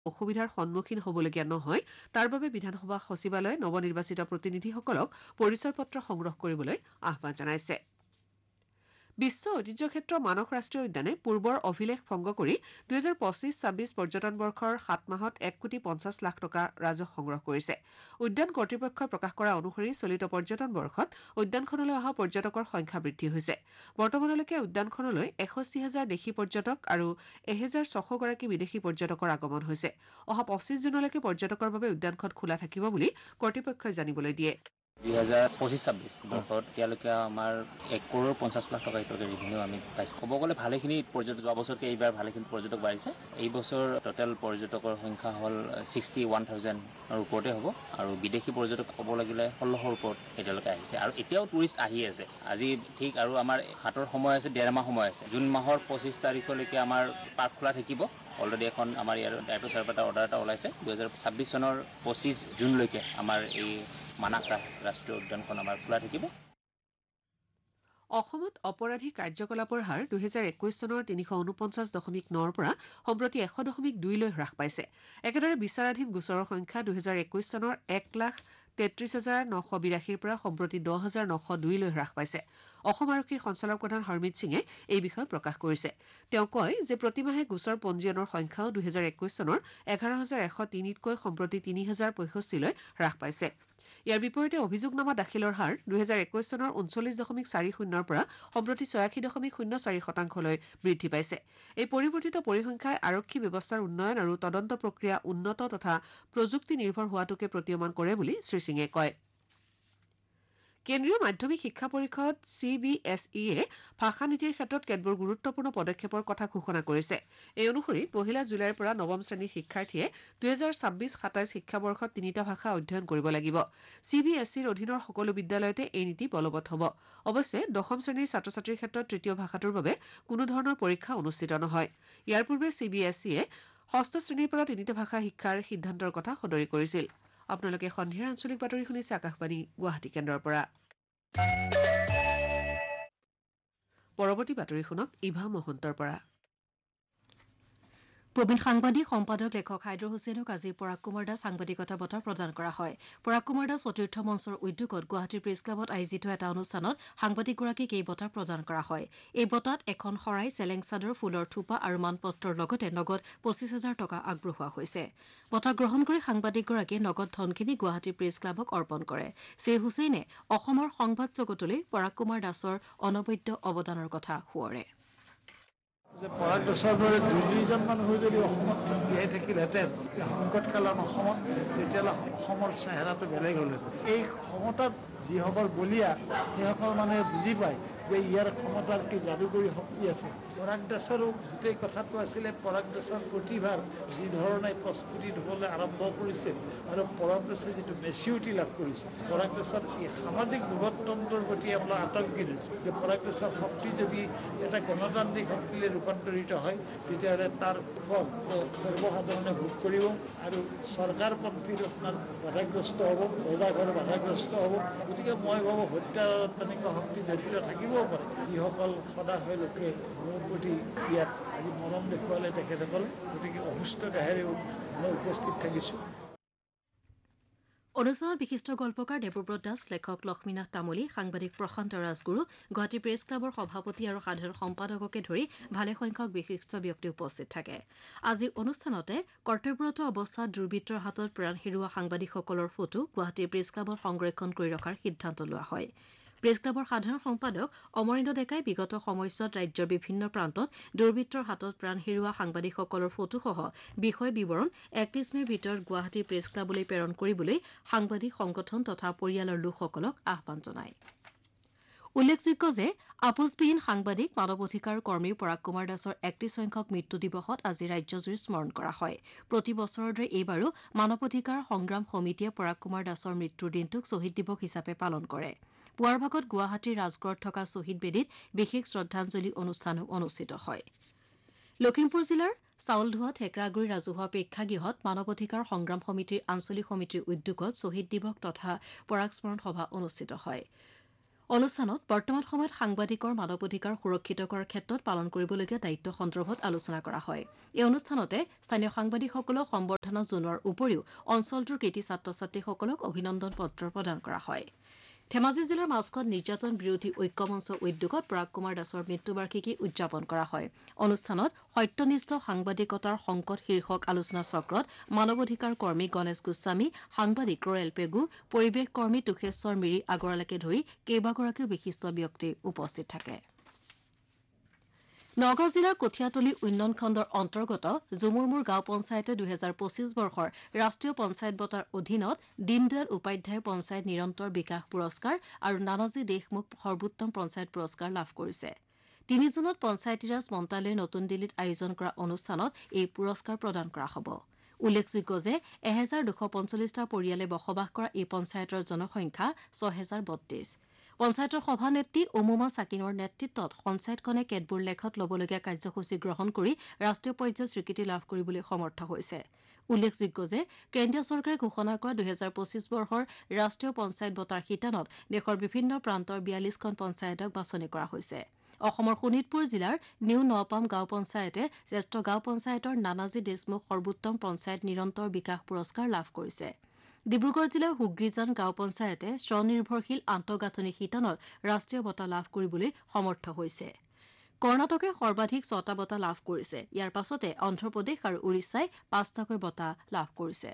অসুবিধাৰ সন্মুখীন হ'বলগীয়া নহয় তাৰ বাবে বিধানসভা সচিবালয়ে নৱনিৰ্বাচিত প্ৰতিনিধিসকলক পৰিচয় পত্ৰ সংগ্ৰহ কৰিবলৈ আহ্বান জনাইছে বিশ্ব ঐতিহ্য ক্ষেত্ৰ মানস ৰাষ্ট্ৰীয় উদ্যানে পূৰ্বৰ অভিলেখ ভংগ কৰি 2025-26 পৰ্যটন বৰ্ষৰ 7 মাহত 1,50 লাখ টকা ৰাজহ সংগ্ৰহ কৰিছে উদ্যান কৰ্তৃপক্ষই প্ৰকাশ কৰা অনুসৰি চলিত পৰ্যটন বৰ্ষত উদ্যানখনলৈ অহা পৰ্যটকৰ সংখ্যা বৃদ্ধি হৈছে বৰ্তমানলৈকে উদ্যানখনলৈ 61,000 দেশী পৰ্যটক আৰু 1,600 গৰাকী বিদেশী পৰ্যটকৰ আগমন হৈছে অহা 25 জুনলৈকে পৰ্যটকৰ বাবে উদ্যানখন খোলা থাকিব বুলি কৰ্তৃপক্ষই জানিবলৈ দিয়ে 2025-26 বৰ্ষত এতিয়ালৈকে আমাৰ 1,50 লাখ টকা এতিয়ালৈকে ৰেভিনিউ আমি পাইছোঁ ক'ব গ'লে ভালেখিনি পৰ্যটক যোৱা বছৰতকৈ এইবাৰ ভালেখিনি পৰ্যটক বাঢ়িছে এই বছৰ টোটেল পৰ্যটকৰ সংখ্যা হ'ল 61,000ৰ ওপৰতে হ'ব আৰু বিদেশী পৰ্যটক ক'ব লাগিলে 1600ৰ ওপৰত এতিয়ালৈকে আহিছে আৰু এতিয়াও টুৰিষ্ট আহি আছে আজি ঠিক আৰু আমাৰ হাতৰ সময় আছে 1.5 মাহ সময় আছে জুন মাহৰ 25 তাৰিখলৈকে আমাৰ পাৰ্ক খোলা থাকিব অলৰেডি এখন আমাৰ ইয়াৰ ডাইৰেক্টৰ ছাৰৰ অৰ্ডাৰ এটা ওলাইছে 2026 চনৰ 25 জুনলৈকে আমাৰ এই মানাস ৰাষ্ট্ৰীয় উদ্যানখন আমাৰ খোলা থাকিব অসমত অপৰাধী কাৰ্যকলাপৰ হাৰ 2021 চনৰ 349.9ৰ পৰা সম্প্ৰতি 100.2 লৈ হ্ৰাস পাইছে একেদৰে বিচাৰাধীন গোচৰৰ সংখ্যা 2021 চনৰ 1,33,982ৰ পৰা সম্প্ৰতি 10,902 লৈ হ্ৰাস পাইছে অসম আৰক্ষীৰ সঞ্চালক প্ৰধান হৰমিত সিঙে এই বিষয়ে প্ৰকাশ কৰিছে তেওঁ কয় যে প্ৰতিমাহে গোচৰ পঞ্জীয়নৰ সংখ্যাও 2021 চনৰ 11,103তকৈ সম্প্ৰতি 3,065 লৈ হ্ৰাস পাইছে ইয়াৰ বিপৰীতে অভিযোগনামা দাখিলৰ হাৰ 2021 চনৰ 39.40ৰ পৰা সম্প্ৰতি 86.04%লৈ বৃদ্ধি পাইছে এই পৰিৱৰ্তিত পৰিসংখ্যাই আৰক্ষী ব্যৱস্থাৰ উন্নয়ন আৰু তদন্ত প্ৰক্ৰিয়া উন্নত তথা প্ৰযুক্তি নিৰ্ভৰ হোৱাটোকে প্ৰতীয়মান কৰে বুলি শ্ৰীসিঙে কয় কেন্দ্ৰীয় মাধ্যমিক শিক্ষা পৰিষদ CBSE ভাষা নীতিৰ ক্ষেত্ৰত কেতবোৰ গুৰুত্বপূৰ্ণ পদক্ষেপৰ কথা ঘোষণা কৰিছে এই অনুসৰি 1 জুলাইৰ পৰা নৱম শ্ৰেণীৰ শিক্ষাৰ্থীয়ে 2026-27 শিক্ষাবৰ্ষত 3টা ভাষা অধ্যয়ন কৰিব লাগিব CBSEৰ অধীনৰ সকলো বিদ্যালয়তে এই নীতি বলৱৎ হ'ব অৱশ্যে দশম শ্ৰেণীৰ ছাত্ৰ-ছাত্ৰীৰ ক্ষেত্ৰত তৃতীয় ভাষাটোৰ বাবে কোনো ধৰণৰ পৰীক্ষা অনুষ্ঠিত নহয় ইয়াৰ পূৰ্বে CBSEয়ে ষষ্ঠ শ্ৰেণীৰ পৰা 3টা ভাষা শিক্ষাৰ সিদ্ধান্তৰ কথা সদৰি কৰিছিল আপোনালোকে সন্ধিয়াৰ আঞ্চলিক বাতৰি শুনিছে আকাশবাণী গুৱাহাটী কেন্দ্ৰৰ পৰা পৰৱৰ্তী বাতৰি শুনক ইভা মহন্তৰ পৰা প্ৰবীণ সাংবাদিক সম্পাদক লেখক হাইদৰ হুছেইনক আজি পৰাগ কুমাৰ দাস সাংবাদিকতা বঁটা প্ৰদান কৰা হয় পৰাগ কুমাৰ দাস চতুৰ্থ মঞ্চৰ উদ্যোগত গুৱাহাটীৰ প্ৰেছ ক্লাবত আয়োজিত এটা অনুষ্ঠানত সাংবাদিকগৰাকীক এই বঁটা প্ৰদান কৰা হয় এই বঁটাত এখন শৰাই চেলেং চাদৰ ফুলৰ থোপা আৰু মানপত্ৰৰ লগতে নগদ 25,000 টকা আগবঢ়োৱা হৈছে বঁটা গ্ৰহণ কৰি সাংবাদিকগৰাকীয়ে নগদ ধনখিনি গুৱাহাটী প্ৰেছ ক্লাবক অৰ্পণ কৰে শ্ৰী হুছেইনে অসমৰ সংবাদ জগতলৈ পৰাগ কুমাৰ দাসৰ অনবদ্য অৱদানৰ কথা সোঁৱৰে যে পৰাগ দাসৰ দৰে দুইজন মানুহ যদি অসমত জীয়াই থাকিলহেঁতেন সংকটকালীন অসমত তেতিয়াহ'লে অসমৰ চেহেৰাটো বেলেগ হ'লহেঁতেন এই ক্ষমতাত যিসকল বলীয়া সেইসকল মানুহে বুজি পায় যে ইয়াৰ ক্ষমতাৰ কি যাদুকৰী শক্তি আছে পৰাগ দাসৰো গোটেই কথাটো আছিলে পৰাগ দাসৰ প্ৰতিভাৰ যি ধৰণে প্ৰস্ফুটি হ'বলৈ আৰম্ভ কৰিছিল আৰু পৰাগ দাসে যিটো মেচিউৰিটি লাভ কৰিছে পৰাগ দাসৰ এই সামাজিক বিবৰ্তনটোৰ প্ৰতি আমাৰ আতংকিত হৈছে যে পৰাগ দাসৰ শক্তি যদি এটা গণতান্ত্ৰিক শক্তিলৈ ৰূপান্তৰিত হয় তেতিয়াহ'লে তাৰ ফল সৰ্বসাধাৰণে ভোগ কৰিব আৰু চৰকাৰপন্থীৰ আপোনাৰ বাধাগ্ৰস্ত হ'ব ৰজাঘৰ বাধাগ্ৰস্ত হ'ব গতিকে মই ভাবোঁ হত্যা তেনেকুৱা শক্তি জড়িত থাকিবও পাৰে যিসকল সদাশয় লোকে মোৰ প্ৰতি ইয়াত আজি মৰম দেখুৱালে তেখেতসকলে গতিকে অসুস্থ দেহেৰেও মই উপস্থিত থাকিছোঁ অনুষ্ঠানত বিশিষ্ট গল্পকাৰ দেৱব্ৰত দাস লেখক লক্ষ্মীনাথ তামুলী সাংবাদিক প্ৰশান্ত ৰাজগুৰু গুৱাহাটী প্ৰেছ ক্লাবৰ সভাপতি আৰু সাধাৰণ সম্পাদককে ধৰি ভালেসংখ্যক বিশিষ্ট ব্যক্তি উপস্থিত থাকে আজি অনুষ্ঠানতে কৰ্তব্যৰত অৱস্থাত দুৰ্বৃত্তৰ হাতত প্ৰাণ হেৰুওৱা সাংবাদিকসকলৰ ফটো গুৱাহাটী প্ৰেছ ক্লাবত সংৰক্ষণ কৰি ৰখাৰ সিদ্ধান্ত লোৱা হয় প্ৰেছ ক্লাবৰ সাধাৰণ সম্পাদক অমৰেন্দ্ৰ ডেকাই বিগত সময়ছোৱাত ৰাজ্যৰ বিভিন্ন প্ৰান্তত দুৰ্বৃত্তৰ হাতত প্ৰাণ হেৰুওৱা সাংবাদিকসকলৰ ফটোসহ বিষয় বিৱৰণ 31 মেৰ ভিতৰত গুৱাহাটী প্ৰেছ ক্লাবলৈ প্ৰেৰণ কৰিবলৈ সাংবাদিক সংগঠন তথা পৰিয়ালৰ লোকসকলক আহ্বান জনায় উল্লেখযোগ্য যে আপোচবিহীন সাংবাদিক মানৱ অধিকাৰ কৰ্মী পৰাগ কুমাৰ দাসৰ 31 সংখ্যক মৃত্যু দিৱসত আজি ৰাজ্যজুৰি স্মৰণ কৰা হয় প্ৰতি বছৰৰ দৰে এইবাৰো মানৱ অধিকাৰ সংগ্ৰাম সমিতিয়ে পৰাগ কুমাৰ দাসৰ মৃত্যুৰ দিনটোক শ্বহীদ দিৱস হিচাপে পালন কৰে পুৱাৰ ভাগত গুৱাহাটীৰ ৰাজগড়ত থকা শ্বহীদ বেদীত বিশেষ শ্ৰদ্ধাঞ্জলি অনুষ্ঠানো অনুষ্ঠিত হয় লখিমপুৰ জিলাৰ চাউলধোৱা ঠেকৰাগুৰি ৰাজহুৱা প্ৰেক্ষাগৃহত মানৱ অধিকাৰ সংগ্ৰাম সমিতিৰ আঞ্চলিক সমিতিৰ উদ্যোগত শ্বহীদ দিৱস তথা পৰাগ স্মৰণ সভা অনুষ্ঠিত হয় অনুষ্ঠানত বৰ্তমান সময়ত সাংবাদিকৰ মানৱ অধিকাৰ সুৰক্ষিত কৰাৰ ক্ষেত্ৰত পালন কৰিবলগীয়া দায়িত্ব সন্দৰ্ভত আলোচনা কৰা হয় এই অনুষ্ঠানতে স্থানীয় সাংবাদিকসকলক সম্বৰ্ধনা জনোৱাৰ উপৰিও অঞ্চলটোৰ কৃতি ছাত্ৰ ছাত্ৰীসকলক অভিনন্দন পত্ৰ প্ৰদান কৰা হয় ধেমাজি জিলাৰ মাজকত নিৰ্যাতন বিৰোধী ঐক্যমঞ্চ উদ্যোগত পৰাগ কুমাৰ দাসৰ মৃত্যুবাৰ্ষিকী উদযাপন কৰা হয় অনুষ্ঠানত সত্যনিষ্ঠ সাংবাদিকতাৰ সংকট শীৰ্ষক আলোচনা চক্ৰত মানৱ অধিকাৰ কৰ্মী গণেশ গোস্বামী সাংবাদিক ৰয়েল পেগু পৰিৱেশ কৰ্মী তুষেশ্বৰ মিৰি আগৰৱালাকে ধৰি কেইবাগৰাকীও বিশিষ্ট ব্যক্তি উপস্থিত থাকে নগাঁও জিলাৰ কঠীয়াতলী উন্নয়ন খণ্ডৰ অন্তৰ্গত জুমুৰমুৰ গাঁও পঞ্চায়তে 2025 বৰ্ষৰ ৰাষ্ট্ৰীয় পঞ্চায়ত বঁটাৰ অধীনত দীনদয়াল উপাধ্যায় পঞ্চায়ত নিৰন্তৰ বিকাশ পুৰস্কাৰ আৰু নানাজী দেশমুখ সৰ্বোত্তম পঞ্চায়ত পুৰস্কাৰ লাভ কৰিছে 3 জুনত পঞ্চায়তীৰাজ মন্ত্ৰালয়ে নতুন দিল্লীত আয়োজন কৰা অনুষ্ঠানত এই পুৰস্কাৰ প্ৰদান কৰা হ'ব উল্লেখযোগ্য যে 1245টা পৰিয়ালে বসবাস কৰা এই পঞ্চায়তৰ জনসংখ্যা 6032 পঞ্চায়তৰ সভানেত্ৰী অমুমা চাকিনৰ নেতৃত্বত পঞ্চায়তখনে কেতবোৰ লেখত ল'বলগীয়া কাৰ্যসূচী গ্ৰহণ কৰি ৰাষ্ট্ৰীয় পৰ্যায়ত স্বীকৃতি লাভ কৰিবলৈ সমৰ্থ হৈছে উল্লেখযোগ্য যে কেন্দ্ৰীয় চৰকাৰে ঘোষণা কৰা 2025 বৰ্ষৰ ৰাষ্ট্ৰীয় পঞ্চায়ত বঁটাৰ শিতানত দেশৰ বিভিন্ন প্ৰান্তৰ 42খন পঞ্চায়তক বাছনি কৰা হৈছে অসমৰ শোণিতপুৰ জিলাৰ নিউ নপাম গাঁও পঞ্চায়তে জ্যেষ্ঠ গাঁও পঞ্চায়তৰ নানাজী দেশমুখ সৰ্বোত্তম পঞ্চায়ত নিৰন্তৰ বিকাশ পুৰস্কাৰ লাভ কৰিছে ডিব্ৰুগড় জিলাৰ হুগ্ৰীজান গাঁও পঞ্চায়তে স্বনিৰ্ভৰশীল আন্তঃগাঁথনি শিতানত ৰাষ্ট্ৰীয় বঁটা লাভ কৰিবলৈ সমৰ্থ হৈছে কৰ্ণাটকে সৰ্বাধিক 6টা বঁটা লাভ কৰিছে ইয়াৰ পাছতে অন্ধ্ৰপ্ৰদেশ আৰু উৰিষ্যাই 5টাকৈ বঁটা লাভ কৰিছে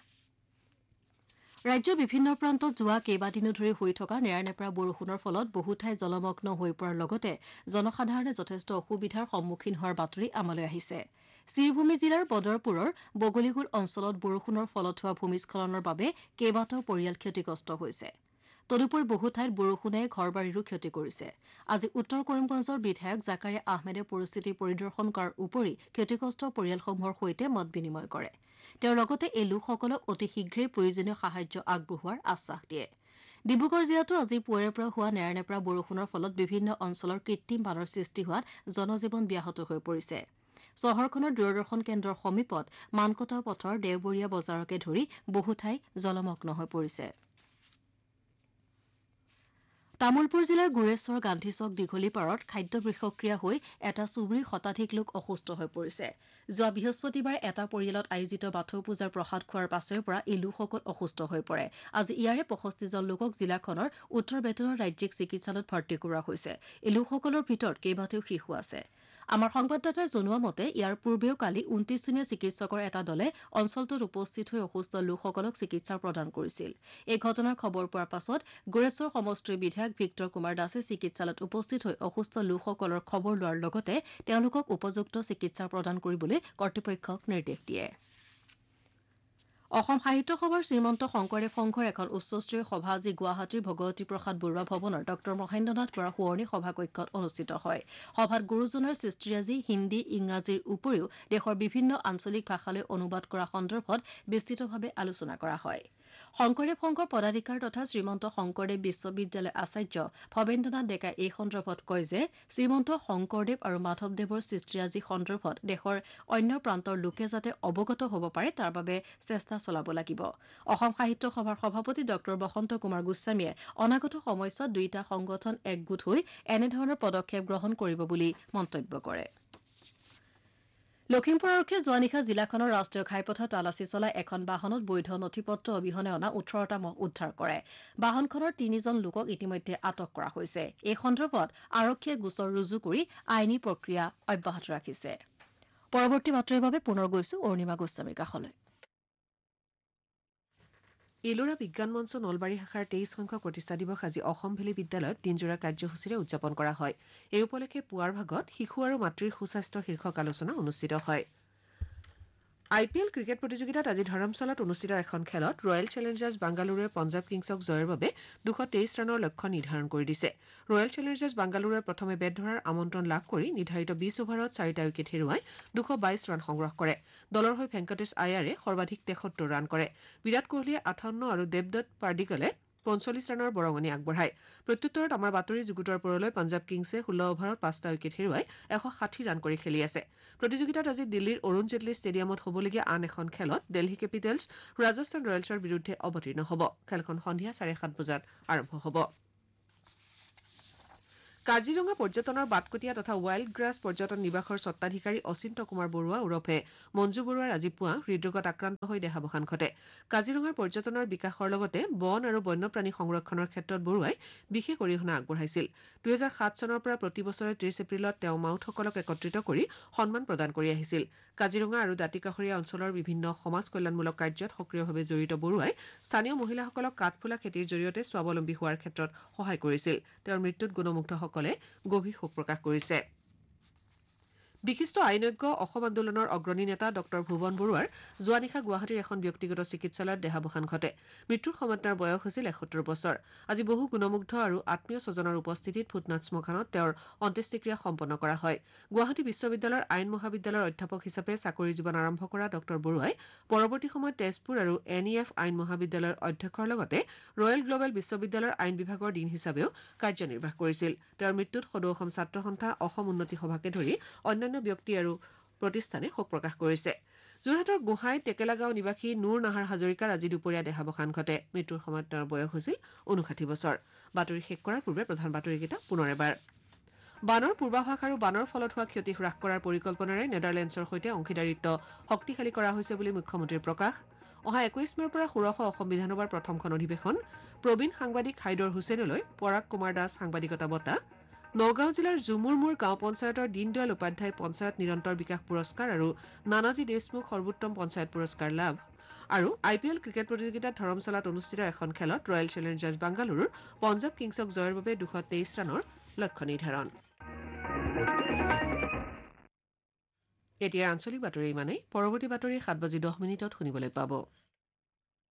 ৰাজ্যৰ বিভিন্ন প্ৰান্তত যোৱা কেইবাদিনো ধৰি হৈ থকা নেৰানেপেৰা বৰষুণৰ ফলত বহু ঠাই জলমগ্ন হৈ পৰাৰ লগতে জনসাধাৰণে যথেষ্ট অসুবিধাৰ সন্মুখীন হোৱাৰ বাতৰি আমালৈ আহিছে শ্ৰীভূমি জিলাৰ বদৰপুৰৰ বগলীগুল অঞ্চলত বৰষুণৰ ফলত হোৱা ভূমিস্খলনৰ বাবে কেইবাটাও পৰিয়াল ক্ষতিগ্ৰস্ত হৈছে তদুপৰি বহু ঠাইত বৰষুণে ঘৰবাৰীৰো ক্ষতি কৰিছে আজি উত্তৰ কৰিমগঞ্জৰ বিধায়ক জাকাৰিয়া আহমেদে পৰিস্থিতি পৰিদৰ্শন কৰাৰ উপৰি ক্ষতিগ্ৰস্ত পৰিয়ালসমূহৰ সৈতে মত বিনিময় কৰে তেওঁ লগতে এই লোকসকলক অতি শীঘ্ৰেই প্ৰয়োজনীয় সাহায্য আগবঢ়োৱাৰ আশ্বাস দিয়ে ডিব্ৰুগড় জিলাতো আজি পুৱাৰে পৰা হোৱা নেৰানেপেৰা বৰষুণৰ ফলত বিভিন্ন অঞ্চলৰ কৃত্ৰিম বানৰ সৃষ্টি হোৱাত জনজীৱন ব্যাহত হৈ পৰিছে চহৰখনৰ দূৰদৰ্শন কেন্দ্ৰৰ সমীপত মানকটা পথৰ দেওবৰীয়া বজাৰকে ধৰি বহু ঠাই জলমগ্ন হৈ পৰিছে তামুলপুৰ জিলাৰ গুৰেশ্বৰ গান্ধী চক দীঘলীপাৰত খাদ্য বিষক্ৰিয়া হৈ এটা চুবুৰীৰ শতাধিক লোক অসুস্থ হৈ পৰিছে যোৱা বৃহস্পতিবাৰে এটা পৰিয়ালত আয়োজিত বাথৌ পূজাৰ প্ৰসাদ খোৱাৰ পাছৰে পৰা এই লোকসকল অসুস্থ হৈ পৰে আজি ইয়াৰে 65জন লোকক জিলাখনৰ উত্তৰ বেটনৰ ৰাজ্যিক চিকিৎসালয়ত ভৰ্তি কৰোৱা হৈছে এই লোকসকলৰ ভিতৰত কেইবাটাও শিশু আছে আমাৰ সংবাদদাতাই জনোৱা মতে ইয়াৰ পূৰ্বেও কালি 29জনীয়া চিকিৎসকৰ এটা দলে অঞ্চলটোত উপস্থিত হৈ অসুস্থ লোকসকলক চিকিৎসা প্ৰদান কৰিছিল এই ঘটনাৰ খবৰ পোৱাৰ পাছত গুৰেশ্বৰ সমষ্টিৰ বিধায়ক ভিক্টৰ কুমাৰ দাসে চিকিৎসালয়ত উপস্থিত হৈ অসুস্থ লোকসকলৰ খবৰ লোৱাৰ লগতে তেওঁলোকক উপযুক্ত চিকিৎসা প্ৰদান কৰিবলৈ কৰ্তৃপক্ষক নিৰ্দেশ দিয়ে অসম সাহিত্য সভাৰ শ্ৰীমন্ত শংকৰদেৱ সংঘৰ এখন উচ্চস্তৰীয় সভা আজি গুৱাহাটীৰ ভগৱতী প্ৰসাদ বৰুৱা ভৱনৰ ডঃ মহেন্দ্ৰনাথ বৰা সোঁৱৰণী সভাকক্ষত অনুষ্ঠিত হয় সভাত গুৰুজনাৰ সৃষ্টিৰাজি হিন্দী ইংৰাজীৰ উপৰিও দেশৰ বিভিন্ন আঞ্চলিক ভাষালৈ অনুবাদ কৰা সন্দৰ্ভত বিস্তৃতভাৱে আলোচনা কৰা হয় শংকৰদেৱ সংঘৰ পদাধিকাৰ তথা শ্ৰীমন্ত শংকৰদেৱ বিশ্ববিদ্যালয় আচাৰ্য ভৱেন্দ্ৰনাথ ডেকাই এই সন্দৰ্ভত কয় যে শ্ৰীমন্ত শংকৰদেৱ আৰু মাধৱদেৱৰ সৃষ্টিৰাজি সন্দৰ্ভত দেশৰ অন্য প্ৰান্তৰ লোকে যাতে অৱগত হ'ব পাৰে তাৰ বাবে চেষ্টা চলাব লাগিব অসম সাহিত্য সভাৰ সভাপতি ডঃ বসন্ত কুমাৰ গোস্বামীয়ে অনাগত সময়ছোৱাত দুয়োটা সংগঠন একগোট হৈ এনেধৰণৰ পদক্ষেপ গ্ৰহণ কৰিব বুলি মন্তব্য কৰে লখিমপুৰ আৰক্ষীয়ে যোৱা নিশা জিলাখনৰ ৰাষ্ট্ৰীয় ঘাইপথত তালাচী চলাই এখন বাহনত বৈধ নথিপত্ৰ অবিহনে অনা 18টা মহ উদ্ধাৰ কৰে বাহনখনৰ 3জন লোকক ইতিমধ্যে আটক কৰা হৈছে এই সন্দৰ্ভত আৰক্ষীয়ে গোচৰ ৰুজু কৰি আইনী প্ৰক্ৰিয়া অব্যাহত ৰাখিছে পৰৱৰ্তী বাতৰিৰ বাবে পুনৰ গৈছো অৰুণিমা গোস্বামীৰ কাষলৈ ইলোৰা বিজ্ঞান মঞ্চ নলবাৰী শাখাৰ 23 সংখ্যক প্ৰতিষ্ঠা দিৱস আজি অসম ভেলী বিদ্যালয়ত দিনজোৰা কাৰ্যসূচীৰে উদযাপন কৰা হয় এই উপলক্ষে পুৱাৰ ভাগত শিশু আৰু মাতৃৰ সুস্বাস্থ্য শীৰ্ষক আলোচনা অনুষ্ঠিত হয় IPL ক্ৰিকেট প্ৰতিযোগিতাত আজি ধৰমশালাত অনুষ্ঠিত এখন খেলত ৰয়েল চেলেঞ্জাৰ্ছ বাংগালুৰুৱে পঞ্জাৱ কিংছক জয়ৰ বাবে 223 ৰানৰ লক্ষ্য নিৰ্ধাৰণ কৰি দিছে ৰয়েল চেলেঞ্জাৰ্ছ বাংগালুৰুৱে প্ৰথমে বেট ধৰাৰ আমন্ত্ৰণ লাভ কৰি নিৰ্ধাৰিত 20 অভাৰত 4টা উইকেট হেৰুৱাই 222 ৰান সংগ্ৰহ কৰে দলৰ হৈ ভেংকটেশ আয়াৰে সৰ্বাধিক 73 ৰান কৰে বিৰাট কোহলীয়ে 58 আৰু দেৱদত্ত পাৰ্ডিকলে 45 ৰানৰ বৰঙণি আগবঢ়ায় প্ৰত্যুত্তৰত আমাৰ বাতৰি যুগুতৰ পৰলৈ পঞ্জাৱ কিংছে 16 অভাৰত 5টা উইকেট হেৰুৱাই 160 ৰান কৰি খেলি আছে প্ৰতিযোগিতাত আজি দিল্লীৰ অৰুণ জেটলী ষ্টেডিয়ামত হ'বলগীয়া আন এখন খেলত দিল্লী কেপিটেলছ ৰাজস্থান ৰয়েলছৰ বিৰুদ্ধে অৱতীৰ্ণ হ'ব খেলখন সন্ধিয়া 7:30 বজাত আৰম্ভ হ'ব কাজিৰঙা পৰ্যটনৰ বাটকটীয়া তথা ৱাইল্ড গ্ৰাছ পৰ্যটন নিবাসৰ স্বত্বাধিকাৰী অচিন্ত কুমাৰ বৰুৱা ওৰফে মঞ্জু বৰুৱাৰ আজি পুৱা হৃদৰোগত আক্ৰান্ত হৈ দেহাৱসান ঘটে কাজিৰঙাৰ পৰ্যটনৰ বিকাশৰ লগতে বন আৰু বন্যপ্ৰাণী সংৰক্ষণৰ ক্ষেত্ৰত বৰুৱাই বিশেষ অৰিহণা আগবঢ়াইছিল 2007 চনৰ পৰা প্ৰতি বছৰে 30 এপ্ৰিলত তেওঁ মাউথসকলক একত্ৰিত কৰি সন্মান প্ৰদান কৰি আহিছিল কাজিৰঙা আৰু দাঁতিকাষৰীয়া অঞ্চলৰ বিভিন্ন সমাজ কল্যাণমূলক কাৰ্যত সক্ৰিয়ভাৱে জড়িত বৰুৱাই স্থানীয় মহিলাসকলক কাঠফুলা খেতিৰ জৰিয়তে স্বাৱলম্বী হোৱাৰ ক্ষেত্ৰত সহায় কৰিছিল তেওঁৰ মৃত্যুত গুণমুগ্ধসকলে গভীৰ শোক প্ৰকাশ কৰিছে বিশিষ্ট আইনজ্ঞ অসম আন্দোলনৰ অগ্ৰণী নেতা ডক্টৰ ভুৱন বৰুৱাৰ যোৱা নিশা গুৱাহাটীৰ এখন ব্যক্তিগত চিকিৎসালয়ত দেহাৱসান ঘটে মৃত্যুৰ সময়ত তেওঁৰ বয়স হৈছিল 71 বছৰ আজি বহু গুণমুগ্ধ আৰু আত্মীয় স্বজনৰ উপস্থিতিত ভূতনাথ শ্মশানত তেওঁৰ অন্ত্যেষ্টিক্ৰিয়া সম্পন্ন কৰা হয় গুৱাহাটী বিশ্ববিদ্যালয়ৰ আইন মহাবিদ্যালয়ৰ অধ্যাপক হিচাপে চাকৰি জীৱন আৰম্ভ কৰা ডক্টৰ বৰুৱাই পৰৱৰ্তী সময়ত তেজপুৰ আৰু NEF আইন মহাবিদ্যালয়ৰ অধ্যক্ষৰ লগতে ৰয়েল গ্লবেল বিশ্ববিদ্যালয়ৰ আইন বিভাগৰ ডিন হিচাপেও কাৰ্যনিৰ্বাহ কৰিছিল তেওঁৰ মৃত্যুত সদৌ অসম ছাত্ৰ সন্থা অসম উন্নতি সভাকে ধৰি অন্যান্য ব্যক্তি আৰু প্ৰতিষ্ঠানে শোক প্ৰকাশ কৰিছে যোৰহাটৰ গোহাঁই টেকেলাগাঁও নিবাসী নুৰ নাহাৰ হাজৰিকাৰ আজি দুপৰীয়া দেহাৱসান ঘটে মৃত্যুৰ সময়ত তেওঁৰ বয়স হৈছিল 59 বছৰ বাতৰি শেষ কৰাৰ পূৰ্বে প্ৰধান বাতৰিকেইটা পুনৰ এবাৰ বানৰ পূৰ্বাভাস আৰু বানৰ ফলত হোৱা ক্ষতি হ্ৰাস কৰাৰ পৰিকল্পনাৰে নেদাৰলেণ্ডছৰ সৈতে অংশীদাৰিত্ব শক্তিশালী কৰা হৈছে বুলি মুখ্যমন্ত্ৰীৰ প্ৰকাশ অহা 21 মেৰ পৰা ষোড়শ অসম বিধানসভাৰ প্ৰথমখন অধিৱেশন প্ৰবীণ সাংবাদিক হাইদৰ হুছেইনলৈ পৰাগ কুমাৰ দাস সাংবাদিকতা বঁটা নগাঁও জিলাৰ জুমুৰমুৰ গাঁও পঞ্চায়তৰ দীনদয়াল উপাধ্যায় পঞ্চায়ত নিৰন্তৰ বিকাশ পুৰস্কাৰ আৰু নানাজী দেশমুখ সৰ্বোত্তম পঞ্চায়ত পুৰস্কাৰ লাভ আৰু IPL ক্ৰিকেট প্ৰতিযোগিতাত ধৰমশালাত অনুষ্ঠিত এখন খেলত ৰয়েল চেলেঞ্জাৰ্ছ বাংগালুৰুৰ পঞ্জাৱ কিংছক জয়ৰ বাবে 223 ৰানৰ লক্ষ্য নিৰ্ধাৰণ এতিয়া আঞ্চলিক বাতৰি ইমানেই পৰৱৰ্তী বাতৰি 7:10 শুনিবলৈ পাব